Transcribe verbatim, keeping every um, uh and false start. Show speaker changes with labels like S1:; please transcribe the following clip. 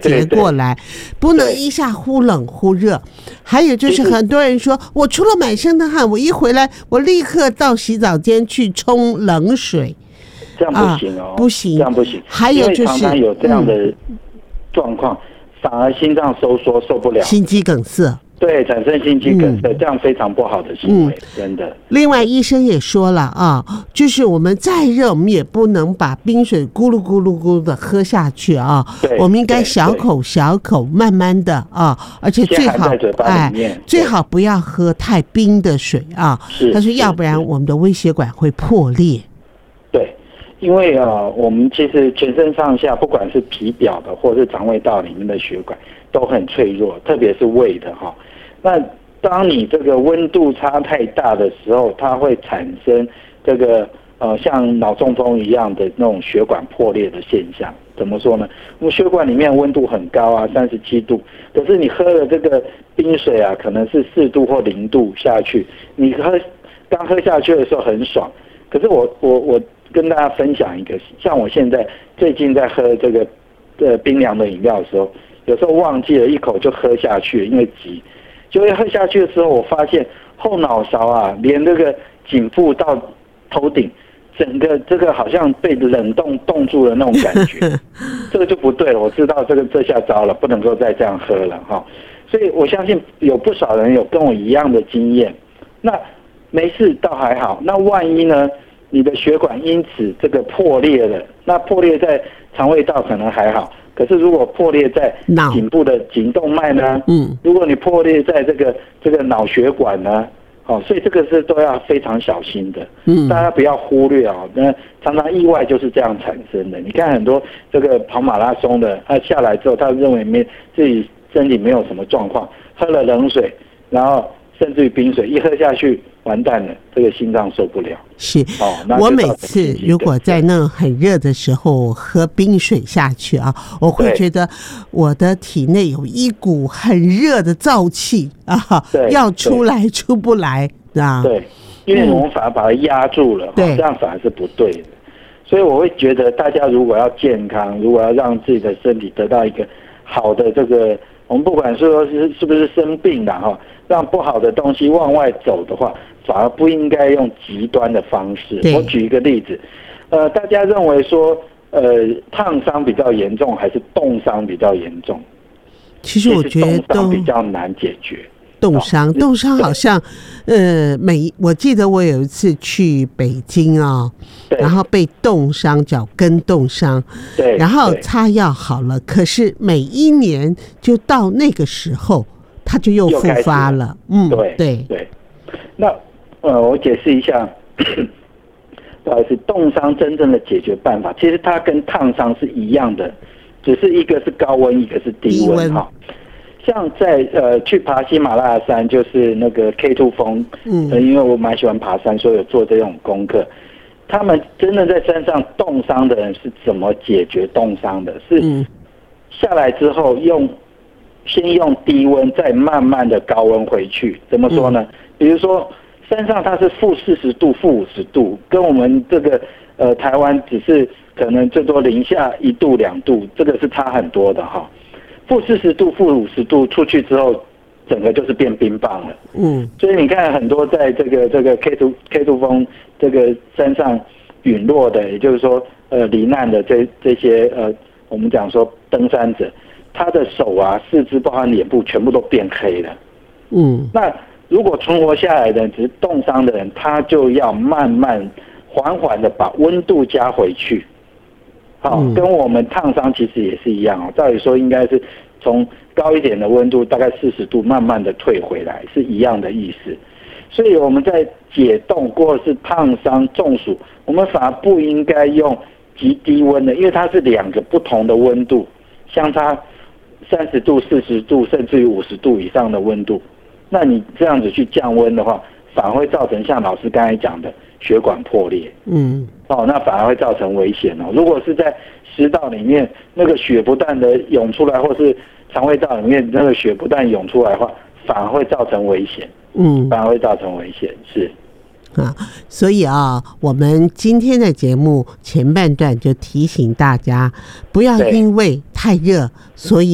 S1: 节过来，不能一下忽冷忽热。还有就是很多人说，我除了满身的汗，我一回来我立刻到洗澡间去冲冷水，
S2: 这样不行哦，
S1: 啊、不行，
S2: 这样不行。
S1: 还有就是
S2: 常常有这样的状况，嗯、反而心脏收缩受不了，
S1: 心肌梗塞。
S2: 对，产生心肌梗塞，嗯、这样非常不好的行为，嗯、真的。
S1: 另外，医生也说了啊，就是我们再热，我们也不能把冰水咕噜咕噜咕噜的喝下去啊。我们应该小口小口，慢慢的啊，而且最好哎，最好不要喝太冰的水啊。他说，要不然我们的微血管会破裂。
S2: 对，因为啊，我们其实全身上下，不管是皮表的或是肠胃道里面的血管，都很脆弱，特别是胃的哈。那当你这个温度差太大的时候，它会产生这个呃像脑中风一样的那种血管破裂的现象。怎么说呢？我们血管里面温度很高啊，三十七度，可是你喝了这个冰水啊，可能是四度或零度下去，你喝刚喝下去的时候很爽，可是我我我跟大家分享一个，像我现在最近在喝这个呃冰凉的饮料的时候，有时候忘记了一口就喝下去，因为急。就会喝下去的时候，我发现后脑勺啊，连这个颈部到头顶，整个这个好像被冷冻冻住了那种感觉，这个就不对了。我知道这个这下糟了，不能够再这样喝了哈。所以我相信有不少人有跟我一样的经验。那没事倒还好，那万一呢？你的血管因此这个破裂了，那破裂在肠胃道可能还好。可是如果破裂在颈部的颈动脉呢？嗯，如果你破裂在这个这个脑血管呢？哦，所以这个是都要非常小心的。嗯，大家不要忽略哦。那常常意外就是这样产生的。你看很多这个跑马拉松的，他下来之后，他认为没自己身体没有什么状况，喝了冷水，然后甚至于冰水一喝下去，完蛋了，这个心脏受不了。
S1: 是，哦，我每次如果在那很热的时候喝冰水下去啊，我会觉得我的体内有一股很热的燥气啊，要出来出不来啊。
S2: 对，因为我们反而把它压住了，嗯、这样反而是不对的。所以我会觉得，大家如果要健康，如果要让自己的身体得到一个好的这个，我们不管说是是不是生病了哈，让不好的东西往外走的话。反而不应该用极端的方式。我举一个例子，呃，大家认为说，呃，烫伤比较严重还是冻伤比较严重？
S1: 其实我觉得
S2: 冻伤比较难解决。
S1: 冻伤，冻伤好像，呃，每我记得我有一次去北京啊、哦，然后被冻伤，脚跟冻伤，
S2: 对，
S1: 然后擦药好了，可是每一年就到那个时候，它就又复发了。了
S2: 嗯，对对对，那。呃，我解释一下，不好意思，冻伤真正的解决办法，其实它跟烫伤是一样的，只是一个是高温，一个是低温哈。像在呃去爬喜马拉雅山，就是那个 K 二 峰，嗯、呃，因为我蛮喜欢爬山，所以有做这种功课。他们真的在山上冻伤的人是怎么解决冻伤的？是下来之后用先用低温，再慢慢的高温回去。怎么说呢？嗯、比如说。山上它是负四十度、负五十度，跟我们这个呃台湾只是可能最多零下一度、两度，这个是差很多的哈。负四十度、负五十度出去之后，整个就是变冰棒了。嗯，所以你看很多在这个这个 K 二 K 二 峰这个山上陨落的，也就是说呃罹难的这这些呃我们讲说登山者，他的手啊、四肢包含脸部全部都变黑了。嗯，那。如果存活下来的人只是冻伤的人，他就要慢慢、缓缓的把温度加回去。好、哦，跟我们烫伤其实也是一样哦。照理说应该是从高一点的温度，大概四十度，慢慢的退回来，是一样的意思。所以我们在解冻或者是烫伤、中暑，我们反而不应该用极低温的，因为它是两个不同的温度，相差三十度、四十度，甚至于五十度以上的温度。那你这样子去降温的话，反而会造成像老师刚才讲的血管破裂。嗯，哦，那反而会造成危险哦。如果是在食道里面，那个血不断的涌出来，或是肠胃道里面那个血不断涌出来的话，反而会造成危险。嗯，反而会造成危险，是。
S1: 啊，所以啊，我们今天的节目前半段就提醒大家，不要因为太热，所以